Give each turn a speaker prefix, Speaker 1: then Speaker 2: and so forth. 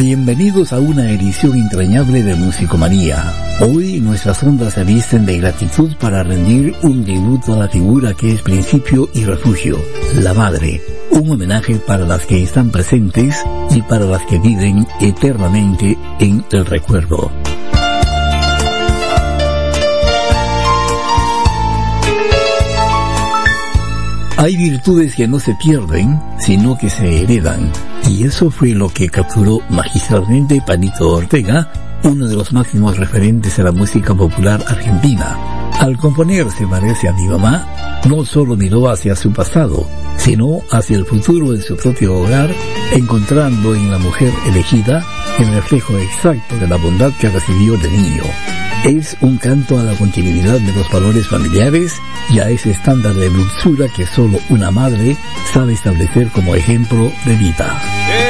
Speaker 1: Bienvenidos a una edición entrañable de Musicomanía. Hoy nuestras ondas se visten de gratitud para rendir un tributo a la figura que es principio y refugio, la madre. Un homenaje para las que están presentes y para las que viven eternamente en el recuerdo. Hay virtudes que no se pierden, sino que se heredan, y eso fue lo que capturó magistralmente Panito Ortega, uno de los máximos referentes de la música popular argentina. Al componer Se parece a mi mamá, no solo miró hacia su pasado, sino hacia el futuro en su propio hogar, encontrando en la mujer elegida el reflejo exacto de la bondad que recibió de niño. Es un canto a la continuidad de los valores familiares y a ese estándar de dulzura que solo una madre sabe establecer como ejemplo de vida.